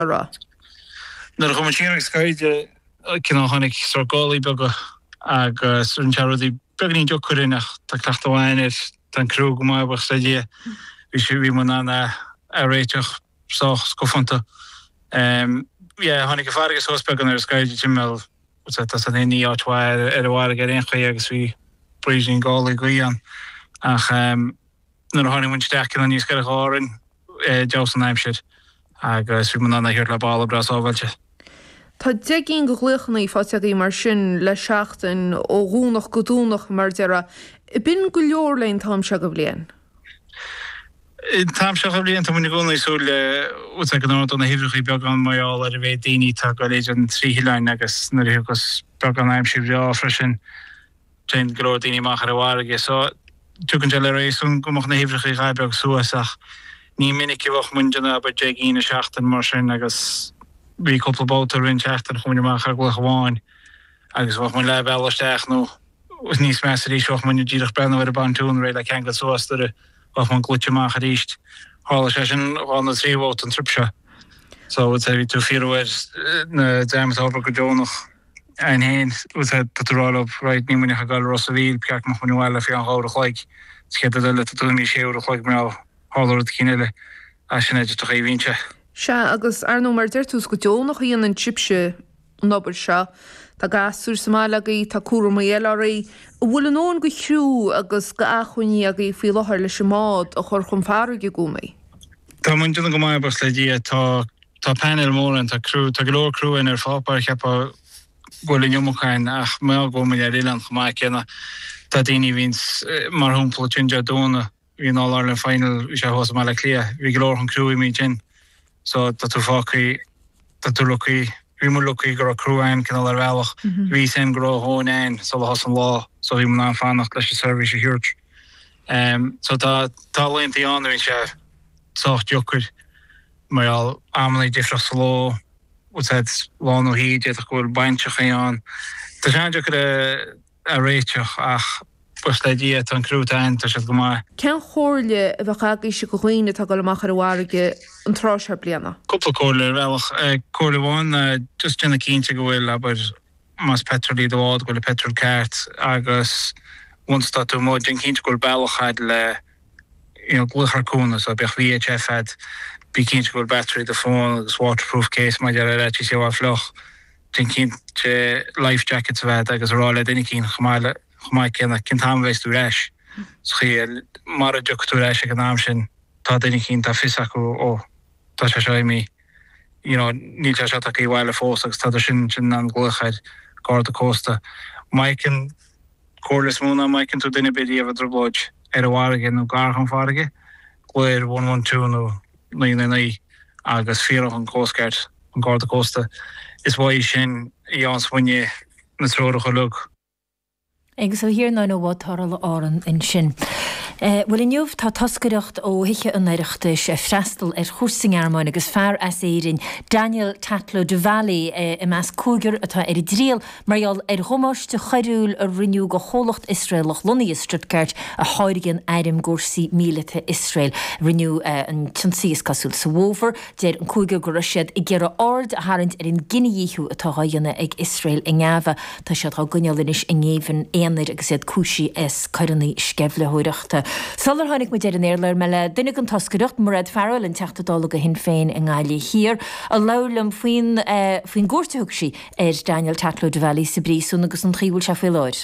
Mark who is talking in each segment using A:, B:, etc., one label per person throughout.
A: ra.
B: Nar go machine skyide kin hannig sorgoli bega ag sun charity begin jo kurinach ta klachtawainer tan krug ma was sedie vi man an reach so skofanta ja hannig gevaarige sospegen er skyide jimmel dat an nie atwa war get in gejags vi breezing goalie goan ach nar hannig mun sterken an ske garen Johnson Hampshire ag vi man an hier la ball bras overtje.
A: Tá degin go gluchnaí fáteagaí mar sin le seachtain ó gúnach go dúnach mar deara. Bin go leor leon tám se go blian?
B: Tám se go blian tá muna gúnaí súile úta gan na hifrichaí beagán maiáil ar a bheith daoine tá go léidir an tríhilein agus na agus beagán aimsí bhreá freisin tréin go leor daoine mach ar a bhharige. So tugann le rééisún gomach na hifrichaí gaibeag suasach ní minic bhach mundeanna ba degin a seachtain mar sin agus vi couple boter in chachten gewoon maar gewoon agus wat mijn lab alles echt no was niet smaster die zocht man die brennen weer de band doen redelijk kan dat zoals de wat man glutje maar gericht alles session on the 3 watt en tripsha so het zei to 4 hours dames over go nog en heen was het dat roll up right niet meer gaan Rosseville kijk nog nu wel even houden gelijk schiet dat het toen niet scheur gelijk maar houden het kinele als je net toch eventje
A: Se agus ar nó mar deirtús go deonnach íon an chipse nobar se Tá gasúr Somálaí tá cuara éileí bhfuil an ón go chhrú agus go achuiní a í fao láthir leis mád a chur chun fearige go mé.
B: Tá mun duna go maibas le dí tá panel mór an tá golóir cruúin ar fápar chepa bhfuil jomchain ach mé go mé ar Ireland go mai cena tá daoine víns mar húmpla tinja dóna hín all Ireland final se hos má le lia hí golóir an cruúi mí tin. So dat faki dat lucky vi moet lucky go crew aan kan er welch wie zijn gro gewoon aan zal has een law so vi moet aanvan nog dat je service huurt so dat talent die aan is ja zacht jokker maar al amely different slow wat het law no hier dit gewoon bandje gaan er zijn ook a rate ach postadie tan cruúta an tá go mai.
A: Cean chóirle a bheitcha is go chuoine tá go amach ar bhharige an trásar bliana.
B: Couple cóirle bhealach cóirle bháin just dena cínte go bhfuil aber mas petrolí dohád go le petrol ceart agus onsta tú mód den cínte go bailachad le gluchar cúna so bech VHF had bí cínte go battery de phone agus waterproof case mai ar a sé bhá floch den cínte life jackets bheit agus ráile denna cín chamáile Chomai ken ham wees toe reis. Schi mar jo toe reis ik naam sin ta den ik in ta fisak o ta mi niet dat ik wile fos sta sin an gloheid gar de costa. Maiken choirlas múna maiken to dinne bidí a drobloid ar a warige no gar gaan farige. Gléir 112 no 9 agus 4 an coastguard an gar de costa. Is wai sin jans wanneer na tro geluk.
C: Agus hir ná bhtála áran in sin. Bhfuil inniuh tá toscaireacht ó hiiche an éireachta sé freistal ar chósing armáin agus fear as éirin Daniel Tatlo de Valley I meas cúgur atá ar dríal marall ar thomáiste choirúil a riniú go cholacht Israelach Lonnaí Stuttgart a háirigen éirim górsaí mílite Israel riniú an tionsíos casúil sa bhóver déir an cúgur go siad I ggéar ard a harint ar an giniíú atá haidena ag Israel in ngáfa tá siad á gunnealinis in ngéhan éanair agus iad cúsí is coirannaí scefle hóireachta. Salar hánig mu déir an éirleir me le duine an toscareacht mar réad fearil an teachtadála go hin féin in gáile hir a lelam faoin gúirtethug si ar Daniel Tatlo de Valley sa brísún agus an tríúil se féileir.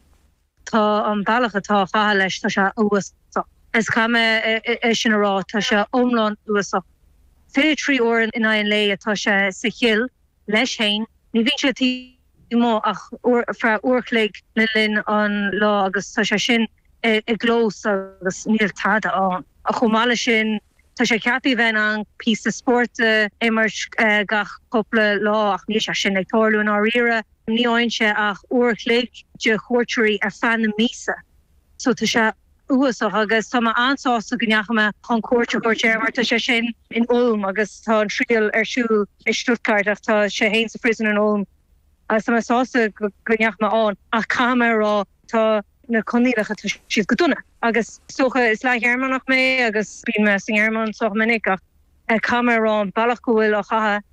D: Tá an bailach atá fatha leis tá se USA. Is chama sin ará tá se omláin USA. 3 óir in an lei atá se sa chill leis hain ní bhín se tí mó ach fra uorchlig na lin an lá agus tá se sin glós agus níl tada an. A chomáile sin tá sé ceapí bhein an pí sporte immer gach couple lá ach ní se sin ag tórlú an áíire ní áinse ach uorchlig de chóirteirí ar fan na mísa. So tá se USA agus tá ansásta gneachama an cuairte mar tá sé sin in Ulm agus tá an tríal arsúil I Stuttgart ach tá sé héin sa prison in Ulm. As tá sásta gneachma an ach camera tá na coníirecha siad go duna. Agus socha is le Germanach mé agus bíon me sin German soch minic ach Camerarán bailach go bhfuil a chatha